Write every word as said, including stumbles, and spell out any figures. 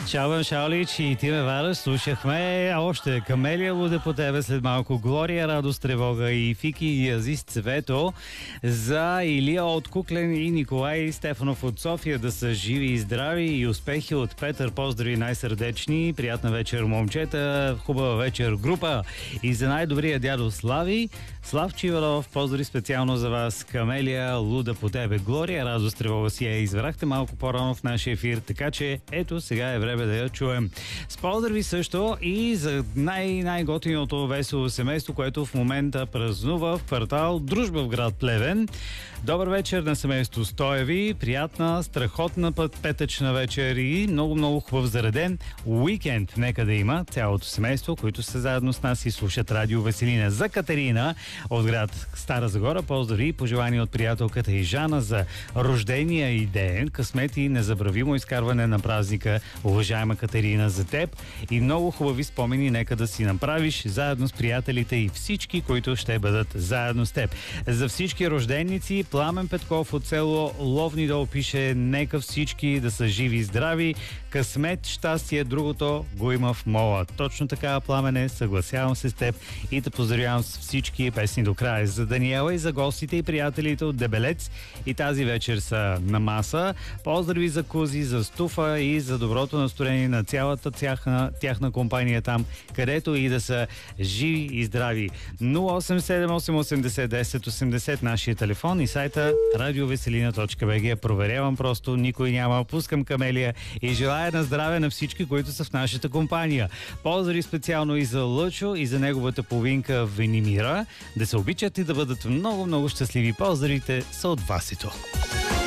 Шалван Шаулич и Тиме Вараш слушахме още Камелия луда по тебе, след малко Глория, Радост, Тревога и Фики и Азис Цвето, за Илия от Куклен и Николай Стефанов от София да са живи и здрави и успехи от Петър. Поздрави най-сърдечни, приятна вечер момчета, хубава вечер група и за най-добрия дядо Слави, Славчо Иванов, поздрави специално за вас. Камелия луда по тебе, Глория, Радост, Тревога си я избрахте малко по-рано в нашия ефир, така че ето сега е време да я чуем. С поздрави също и за най-най-готиното весело семейство, което в момента празнува в квартал Дружба в град Плевен. Добър вечер на семейство Стоеви, приятна, страхотна път петъчна вечер и много-много хубав зареден уикенд. Нека да има цялото семейство, които са заедно с нас и слушат Радио Веселина. За Катерина от град Стара Загора поздрави и пожелания от приятелката и Жана за рождения и ден, късмет и незабравимо изкарване на празника. Уважаема Катерина, за теб и много хубави спомени нека да си направиш заедно с приятелите и всички, които ще бъдат заедно с теб. За всички рожденици, Пламен Петков от село Ловни дол пише: нека всички да са живи и здрави, късмет, щастие, другото го има в мола. Точно така, Пламене, съгласявам се с теб и те поздравявам с всички песни до края. За Даниела и за гостите и приятелите от Дебелец и тази вечер са на маса. Поздрави за Кузи, за Стуфа и за доброто настроение на цялата тяхна, тяхна компания там, където и да са живи и здрави. нула осем седем осем осемдесет десет осемдесет нашия телефон и сайта радиовеселина точка бг. Проверявам просто, никой няма. Пускам Камелия и желая на здраве на всички, които са в нашата компания. Поздрави специално и за Лъчо и за неговата половинка Венимира. Да се обичат и да бъдат много-много щастливи. Поздравите са от Васито.